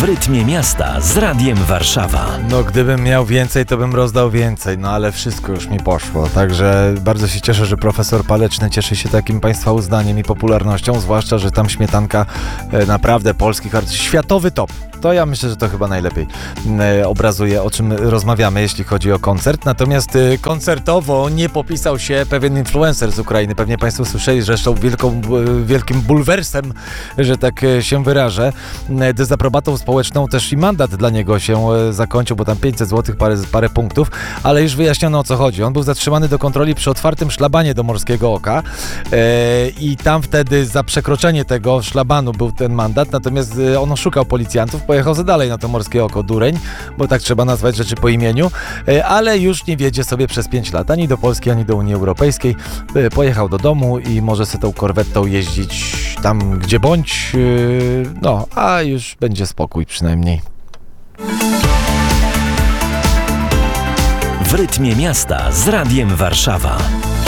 rytmie miasta z Radiem Warszawa. No gdybym miał więcej, to bym rozdał więcej, no ale wszystko już mi poszło. Także bardzo się cieszę, że profesor Paleczny cieszy się takim państwa uznaniem i popularnością, zwłaszcza, że tam śmietanka naprawdę polskich artystów, światowy top. To ja myślę, że to chyba najlepiej obrazuje, o czym rozmawiamy, jeśli chodzi o koncert. Natomiast koncertowo nie popisał się pewien influencer z Ukrainy. Pewnie Państwo słyszeli, że zresztą wielkim bulwersem, że tak się wyrażę, dezaprobatą społeczną też i mandat dla niego się zakończył, bo tam 500 zł, parę punktów, ale już wyjaśniono, o co chodzi. On był zatrzymany do kontroli przy otwartym szlabanie do Morskiego Oka i tam wtedy za przekroczenie tego szlabanu był ten mandat, natomiast on oszukał policjantów, pojechał za dalej na to Morskie Oko, dureń, bo tak trzeba nazwać rzeczy po imieniu, ale już nie wiedzie sobie przez 5 lat ani do Polski, ani do Unii Europejskiej. Pojechał do domu i może sobie tą korwetą jeździć tam, gdzie bądź, no, a już będzie spokój przynajmniej. W rytmie miasta z Radiem Warszawa.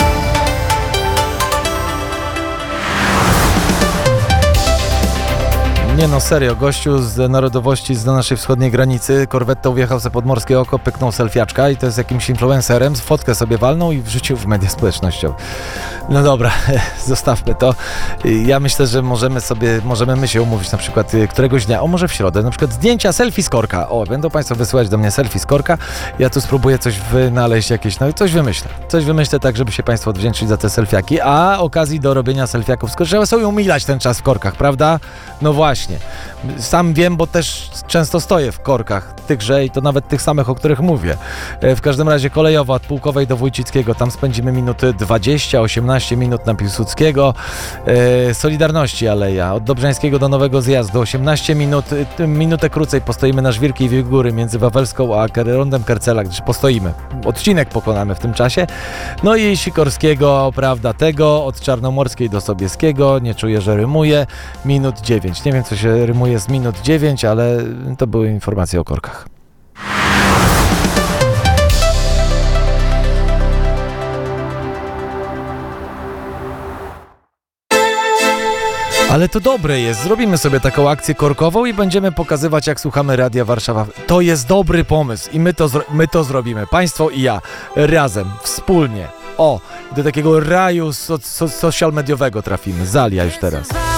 Nie no, serio, gościu z narodowości z naszej wschodniej granicy korwetą wjechał sobie pod Morskie Oko, pyknął selfiaczka i to jest jakimś influencerem, fotkę sobie walnął i wrzucił w media społecznościowe. No dobra, zostawmy to. Ja myślę, że możemy my się umówić na przykład któregoś dnia, może w środę, na przykład zdjęcia selfie z korka. O, będą Państwo wysyłać do mnie selfie z korka, ja tu spróbuję coś wynaleźć jakieś, no coś wymyślę. Coś wymyślę tak, żeby się Państwo odwdzięczyli za te selfiaki, a okazji do robienia selfiaków, trzeba sobie umilać ten czas w korkach, prawda? No właśnie. Sam wiem, bo też często stoję w korkach tychże i to nawet tych samych, o których mówię. W każdym razie kolejowo od Pułkowej do Wójcickiego, tam spędzimy minuty 20, 18 minut na Piłsudskiego, Solidarności Aleja, od Dobrzańskiego do Nowego Zjazdu 18 minut, minutę krócej postoimy na Żwirki i Wigury między Wawelską a Rondem Kercela, gdyż postoimy. Odcinek pokonamy w tym czasie. No i Sikorskiego, prawda, tego, od Czarnomorskiej do Sobieskiego, nie czuję, że rymuje, minut 9. Nie wiem, co się rymuje z minut 9, ale to były informacje o korkach. Ale to dobre jest. Zrobimy sobie taką akcję korkową i będziemy pokazywać, jak słuchamy Radia Warszawa. To jest dobry pomysł i my to zrobimy. Państwo i ja. Razem, wspólnie. O, do takiego raju social mediowego trafimy. Zalia już teraz.